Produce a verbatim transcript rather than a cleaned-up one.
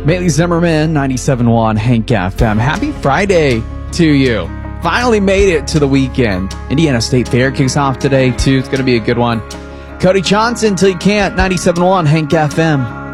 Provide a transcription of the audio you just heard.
Bailey Zimmerman, ninety-seven point one Hank F M. Happy Friday to you. Finally made it to the weekend. Indiana State Fair kicks off today, too. It's going to be a good one. Cody Johnson, Till You Can't, ninety-seven point one Hank F M.